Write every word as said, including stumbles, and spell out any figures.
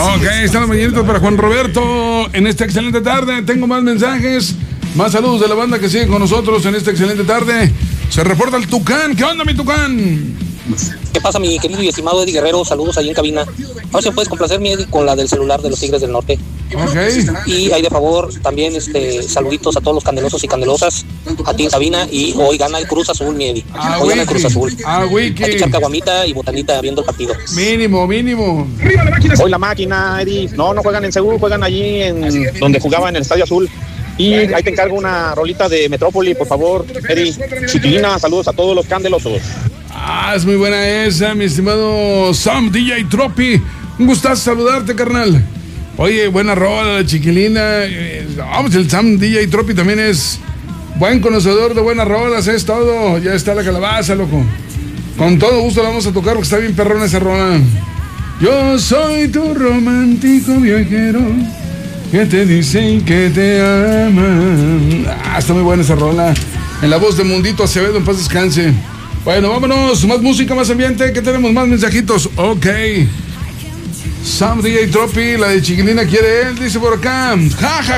Ok, están las mañanitas para Juan Roberto en esta excelente tarde. Tengo más mensajes, más saludos de la banda que sigue con nosotros en esta excelente tarde. Se reporta el Tucán. ¿Qué onda, mi Tucán? ¿Qué pasa, mi querido y estimado Eddie Guerrero? Saludos ahí en cabina. A ver si me puedes complacerme, Eddie, con la del celular de los Tigres del Norte. Ok. Y ahí de favor también este saluditos a todos los candelosos y candelosas, a ti en cabina. Y hoy gana el Cruz Azul, mi Eddie. Ah, hoy gana el Cruz Azul. Ah, wiki. Hay que echar caguamita y botanita viendo el partido. Mínimo, mínimo. Hoy la máquina, Eddie. No, no juegan en Seúl, juegan allí en donde jugaba en el Estadio Azul. Y ahí te encargo una rolita de Metrópoli, por favor, Eddie. Chiquilina, saludos a todos los candelosos. Ah, es muy buena esa, mi estimado Sam D J Tropi. Un gustazo saludarte, carnal. Oye, buena rola, la Chiquilina. Vamos, el Sam D J Tropi también es buen conocedor de buenas rolas, es todo. Ya está la calabaza, loco. Con todo gusto la vamos a tocar porque está bien perrona esa rola. Yo soy tu romántico viajero que te dicen que te aman. Ah, está muy buena esa rola. En la voz de Mundito Acevedo, en paz descanse. Bueno, vámonos, más música, más ambiente, que tenemos más mensajitos. Ok. Sam D J Tropi, la de Chiquilina quiere él, dice por acá. Ja, ja,